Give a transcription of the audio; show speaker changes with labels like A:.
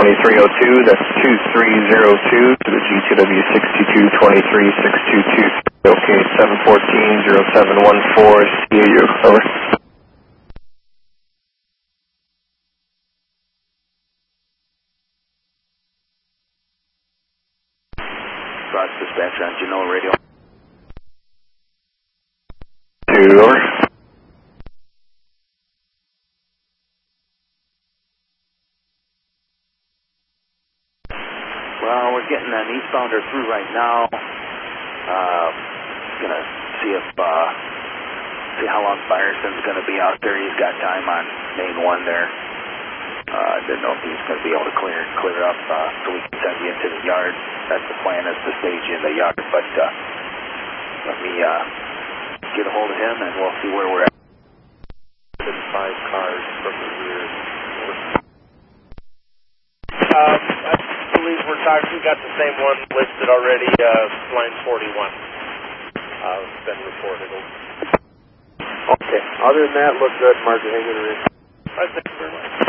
A: 2302, that's 2302 to the GTW 6223 6223. Okay, 714-0714, CAU, over.
B: Roger, dispatcher on Genoa radio.
A: 2, over.
B: Well, we're getting an eastbounder through right now. Gonna see if see how long Fyerson's gonna be out there. He's got time on main one there. Didn't know if he's gonna be able to clear up so we can send you into the yard. That's the plan, is to stage you in the yard. But let me get a hold of him and we'll see where we're at.
C: 5 cars from the rear. I believe we got the same one listed already, line 41. Been reported.
D: Okay. Other than that, look good. Mark, hang in there.
C: Thank you very much.